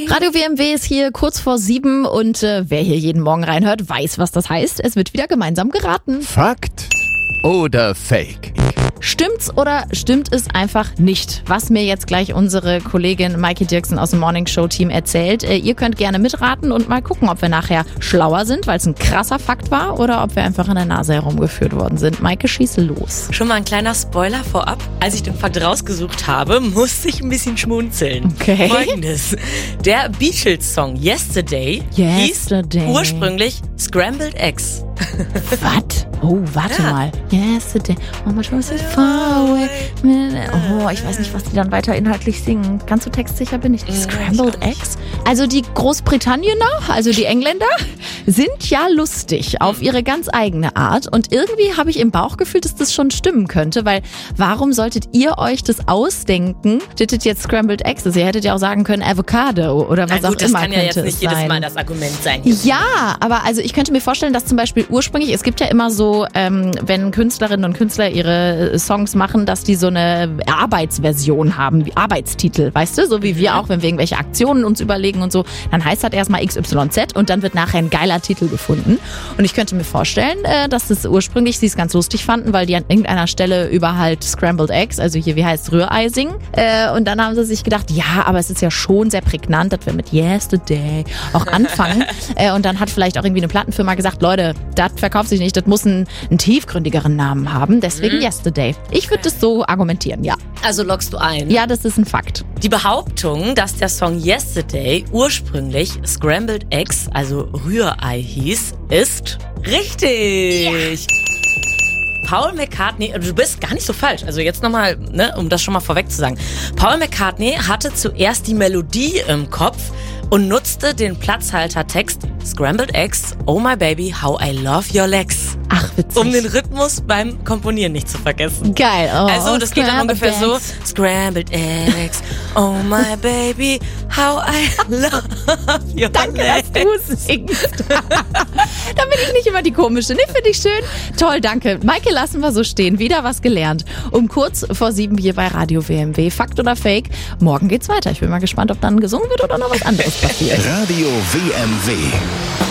Radio WMW ist hier kurz vor 7 und wer hier jeden Morgen reinhört, weiß, was das heißt. Es wird wieder gemeinsam geraten. Fakt oder Fake? Stimmt's oder stimmt es einfach nicht? Was mir jetzt gleich unsere Kollegin Maike Dirksen aus dem Morning Show Team erzählt. Ihr könnt gerne mitraten und mal gucken, ob wir nachher schlauer sind, weil es ein krasser Fakt war oder ob wir einfach an der Nase herumgeführt worden sind. Maike, schieße los. Schon mal ein kleiner Spoiler vorab. Als ich den Fakt rausgesucht habe, musste ich ein bisschen schmunzeln. Okay. Folgendes. Der Beatles-Song Yesterday hieß ursprünglich Scrambled Eggs. Was? Oh, warte mal. Yesterday. Oh, my choice is far away. Oh, ich weiß nicht, was die dann weiter inhaltlich singen. Ganz so textsicher bin ich. Die Scrambled Eggs? Also die Großbritanniener, also die Engländer, sind ja lustig auf ihre ganz eigene Art. Und irgendwie habe ich im Bauch gefühlt, dass das schon stimmen könnte, weil warum solltet ihr euch das ausdenken? Das jetzt Scrambled Eggs ist. Ihr hättet ja auch sagen können Avocado oder was auch immer. Das kann ja jetzt nicht jedes Mal das Argument sein. Ja, aber also ich könnte mir vorstellen, dass zum Beispiel ursprünglich, es gibt ja immer so, wenn Künstlerinnen und Künstler ihre Songs machen, dass die so eine Arbeitsversion haben, Arbeitstitel, weißt du? So wie wir auch, wenn wir irgendwelche Aktionen uns überlegen und so, dann heißt das erstmal XYZ und dann wird nachher ein geiler Titel gefunden. Und ich könnte mir vorstellen, dass das ursprünglich sie es ganz lustig fanden, weil die an irgendeiner Stelle über halt Scrambled Eggs, also hier, wie heißt Rührei singen. Und dann haben sie sich gedacht, ja, aber es ist ja schon sehr prägnant, dass wir mit Yesterday auch anfangen. Und dann hat vielleicht auch irgendwie eine Plattenfirma gesagt, Leute, das verkauft sich nicht, das muss einen tiefgründigeren Namen haben. Deswegen Yesterday. Ich würde das so argumentieren, ja. Also loggst du ein? Ja, das ist ein Fakt. Die Behauptung, dass der Song Yesterday ursprünglich Scrambled Eggs, also Rührei hieß, ist richtig. Ja. Paul McCartney, du bist gar nicht so falsch, also jetzt nochmal, um das schon mal vorweg zu sagen. Paul McCartney hatte zuerst die Melodie im Kopf und nutzte den Platzhaltertext Scrambled Eggs, oh my baby, how I love your legs. Ach, witzig. Um den Rhythmus beim Komponieren nicht zu vergessen. Geil. Oh, also das geht dann ungefähr so. Scrambled Eggs, oh my baby, how I love your legs. Danke, dass du singst. Da bin ich nicht immer die Komische. Ne, finde ich schön. Toll, danke. Maike, lassen wir so stehen. Wieder was gelernt. Um kurz vor 7 hier bei Radio WMW. Fakt oder Fake? Morgen geht's weiter. Ich bin mal gespannt, ob dann gesungen wird oder noch was anderes passiert. Radio WMW.